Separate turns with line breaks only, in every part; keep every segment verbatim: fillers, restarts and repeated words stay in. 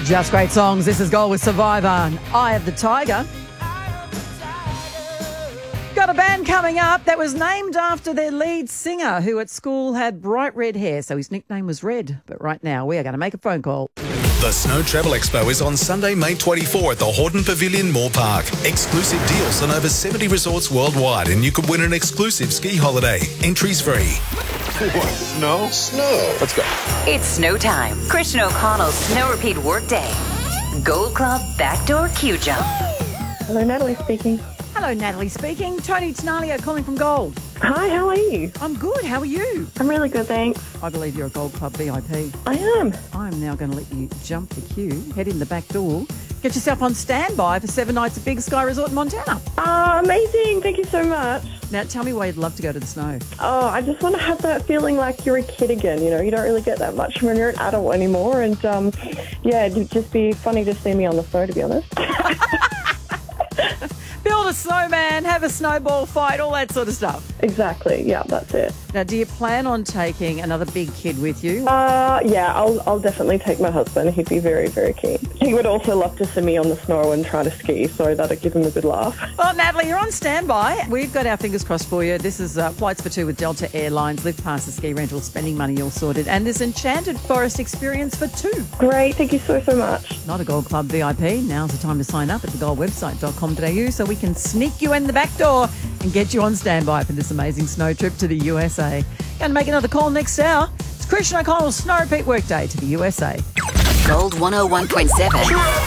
Just great songs. This is Gold with Survivor and Eye of the Tiger. Got a band coming up that was named after their lead singer, who at school had bright red hair, so his nickname was Red. But right now, we are going to make a phone call.
The Snow Travel Expo is on Sunday, May twenty-fourth at the Hordern Pavilion Moore Park. Exclusive deals on over seventy resorts worldwide, and you could win an exclusive ski holiday. Entries free.
What? Snow? Snow. Let's go.
It's snow time. Christian O'Connell's Snow Repeat Workday. Gold Club Backdoor Q-Jump.
Hello, Natalie speaking.
Hello, Natalie speaking. Tony Tenalia calling from Gold.
Hi, how are you?
I'm good. How are you?
I'm really good, thanks.
I believe you're a Gold Club V I P.
I am.
I'm now going to let you jump the queue, head in the back door, get yourself on standby for seven nights at Big Sky Resort in Montana.
Ah, amazing. Thank you so much.
Now, tell me why you'd love to go to the snow.
Oh, I just want to have that feeling like you're a kid again. You know, you don't really get that much when you're an adult anymore. And, um, yeah, it'd just be funny to see me on the snow, to be honest.
Build a snowman, have a snowball fight, all that sort of stuff.
Exactly. Yeah, that's it.
Now, do you plan on taking another big kid with you?
Uh, yeah, I'll I'll definitely take my husband. He'd be very, very keen. He would also love to see me on the snow and try to ski, so that'd give him a good laugh.
Well, Natalie, you're on standby. We've got our fingers crossed for you. This is uh, flights for two with Delta Airlines, lift passes, ski rental, spending money all sorted, and this enchanted forest experience for two.
Great. Thank you so, so much.
Not a Gold Club V I P. Now's the time to sign up at the gold website dot com dot a u so we can sneak you in the back door and get you on standby for this amazing snow trip to the U S A. Going to make another call next hour. It's Christian O'Connell's Snow Repeat Workday to the U S A.
Gold one oh one point seven.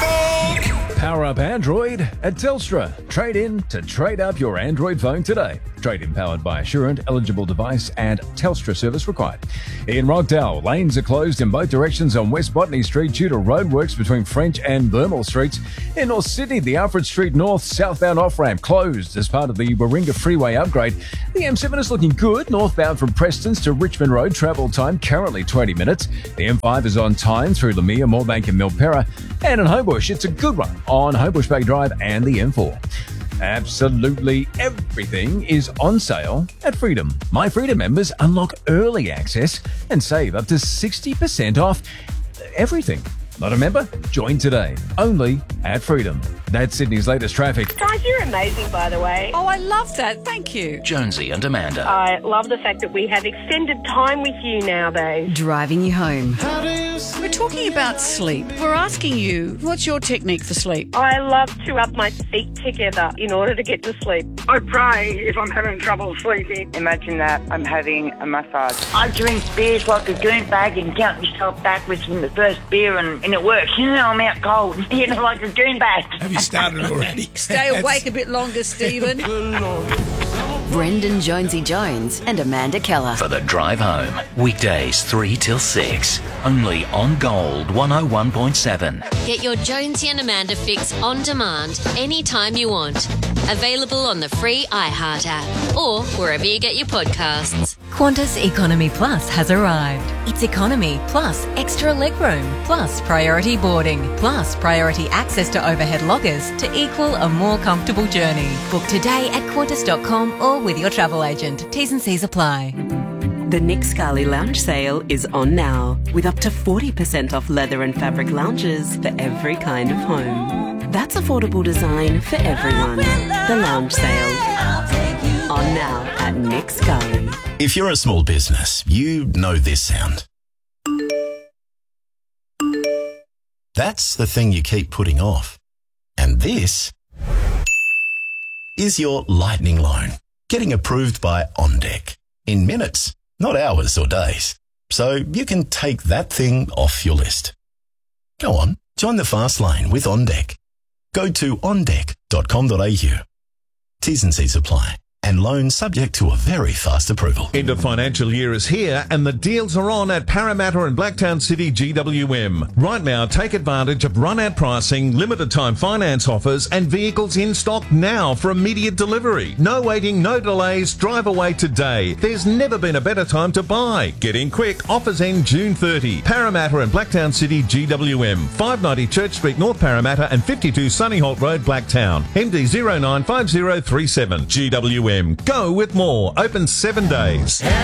Power up Android at Telstra. Trade in to trade up your Android phone today. Trade in powered by Assurant, eligible device and Telstra service required. In Rockdale, lanes are closed in both directions on West Botany Street due to roadworks between French and Burmel Streets. In North Sydney, the Alfred Street North southbound off-ramp closed as part of the Warringah Freeway upgrade. The M seven is looking good. Northbound from Prestons to Richmond Road, travel time currently twenty minutes. The M five is on time through Lamia, Moorebank and Milperra. And in Homebush, it's a good run on Homebush Bay Drive and the M four. Absolutely everything is on sale at Freedom. My Freedom members unlock early access and save up to sixty percent off everything. Not a member? Join today. Only at Freedom. That's Sydney's latest traffic.
Guys, you're amazing, by the way.
Oh, I love that. Thank you.
Jonesy and Amanda.
I love the fact that we have extended time with you nowadays.
Driving you home.
We're talking about sleep. We're asking you, what's your technique for sleep?
I love to rub my feet together in order to get to sleep.
I pray if I'm having trouble sleeping.
Imagine that I'm having a massage.
I drink beers like a goon bag and count myself backwards from the first beer and, and it works. You know, I'm out cold. You know, like a goon bag.
Have you started already?
Stay awake a bit longer, Stephen.
Brendan Jonesy Jones and Amanda Keller.
For the drive home. Weekdays three till six. Only on Gold one oh one point seven.
Get your Jonesy and Amanda fix on demand anytime you want. Available on the free iHeart app or wherever you get your podcasts.
Qantas Economy Plus has arrived. It's economy plus extra legroom plus priority boarding plus priority access to overhead lockers to equal a more comfortable journey. Book today at qantas dot com or with your travel agent. T's and C's apply.
The Nick Scali Lounge sale is on now, with up to forty percent off leather and fabric lounges for every kind of home. That's affordable design for everyone. The Lounge sale. On now at Nick Scali.
If you're a small business, you know this sound. That's the thing you keep putting off. And this is your lightning loan, getting approved by OnDeck in minutes, not hours or days. So you can take that thing off your list. Go on, join the fast lane with OnDeck. Go to on deck dot com dot a u. T's and C's apply. And loans subject to a very fast approval.
End of financial year is here and the deals are on at Parramatta and Blacktown City G W M. Right now, take advantage of run-out pricing, limited time finance offers and vehicles in stock now for immediate delivery. No waiting, no delays, drive away today. There's never been a better time to buy. Get in quick, offers end June thirtieth. Parramatta and Blacktown City G W M. five ninety Church Street, North Parramatta and fifty-two Sunnyholt Road, Blacktown. M D zero nine five zero three seven. G W M. Go with more. Open seven days.